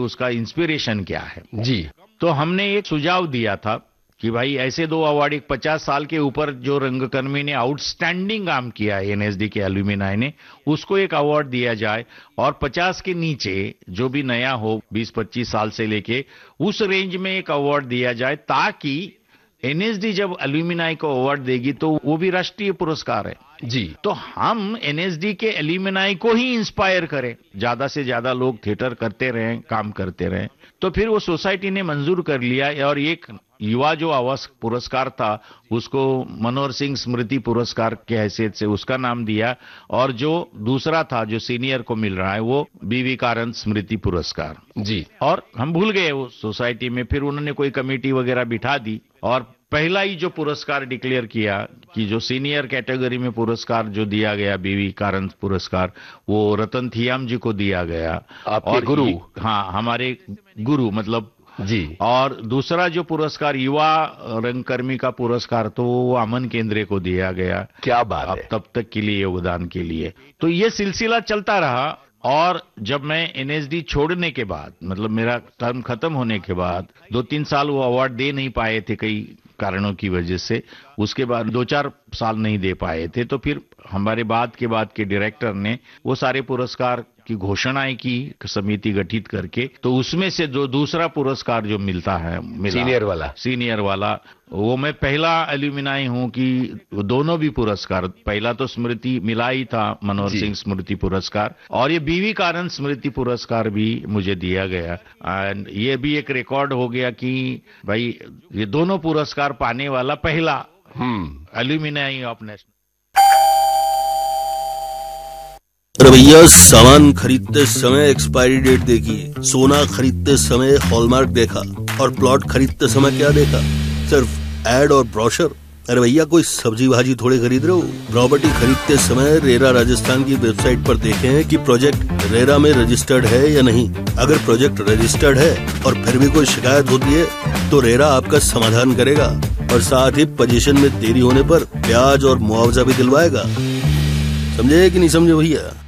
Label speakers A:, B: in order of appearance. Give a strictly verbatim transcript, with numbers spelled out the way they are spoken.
A: उसका इंस्पिरेशन क्या है
B: जी।
A: तो हमने एक सुझाव दिया था कि भाई ऐसे दो अवार्ड, एक पचास साल के ऊपर जो रंगकर्मी ने आउटस्टैंडिंग काम किया है एनएसडी के एल्यूमिनाई ने, उसको एक अवार्ड दिया जाए, और पचास के नीचे जो भी नया हो बीस पच्चीस साल से लेके उस रेंज में एक अवार्ड दिया जाए, ताकि एनएसडी जब एल्यूमिनाई को अवार्ड देगी तो वो भी राष्ट्रीय पुरस्कार है
B: जी।
A: तो हम एनएसडी के एल्यूमिनाई को ही इंस्पायर करें, ज्यादा से ज्यादा लोग थिएटर करते रहें, काम करते रहें। तो फिर वो सोसाइटी ने मंजूर कर लिया, और एक युवा जो आवास पुरस्कार था उसको मनोहर सिंह स्मृति पुरस्कार के हैसियत से उसका नाम दिया, और जो दूसरा था जो सीनियर को मिल रहा है वो बीवी कारंत स्मृति पुरस्कार
B: जी।
A: और हम भूल गए वो सोसाइटी में, फिर उन्होंने कोई कमेटी वगैरह बिठा दी, और पहला ही जो पुरस्कार डिक्लेयर किया कि जो सीनियर कैटेगरी में पुरस्कार जो दिया गया बीवी कारंत पुरस्कार, वो रतन थियाम जी को दिया गया,
B: आपके गुरु।
A: हाँ, हमारे गुरु मतलब
B: जी।
A: और दूसरा जो पुरस्कार युवा रंगकर्मी का पुरस्कार तो वो अमन केंद्रे को दिया गया।
B: क्या बात
A: अब
B: है।
A: तब तक के लिए योगदान के लिए तो ये सिलसिला चलता रहा। और जब मैं एनएसडी छोड़ने के बाद, मतलब मेरा टर्म खत्म होने के बाद दो तीन साल वो अवार्ड दे नहीं पाए थे कई कारणों की वजह से, उसके बाद दो चार साल नहीं दे पाए थे, तो फिर हमारे बाद के बाद के डायरेक्टर ने वो सारे पुरस्कार की घोषणाएं की समिति गठित करके, तो उसमें से जो दूसरा पुरस्कार जो मिलता है मिला,
B: सीनियर वाला
A: सीनियर वाला वो मैं पहला एल्यूमिनाई हूं कि दोनों भी पुरस्कार, पहला तो स्मृति मिला ही था मनोहर सिंह स्मृति पुरस्कार, और ये बीवी कारंत स्मृति पुरस्कार भी मुझे दिया गया। एंड ये भी एक रिकॉर्ड हो गया कि भाई ये दोनों पुरस्कार पाने वाला पहला एल्यूमिनाई ऑफ नेशनल।
C: अरे भैया, सामान खरीदते समय एक्सपायरी डेट देखी, सोना खरीदते समय हॉलमार्क देखा, और प्लॉट खरीदते समय क्या देखा? सिर्फ एड और ब्रोशर। अरे भैया, कोई सब्जी भाजी थोड़े खरीद रहे हो। प्रॉपर्टी खरीदते समय रेरा राजस्थान की वेबसाइट पर देखें कि प्रोजेक्ट रेरा में रजिस्टर्ड है या नहीं। अगर प्रोजेक्ट रजिस्टर्ड है और फिर भी कोई शिकायत होती है तो रेरा आपका समाधान करेगा, और साथ ही पोजीशन में देरी होने पर ब्याज और मुआवजा भी दिलवाएगा। समझे कि नहीं समझे भैया?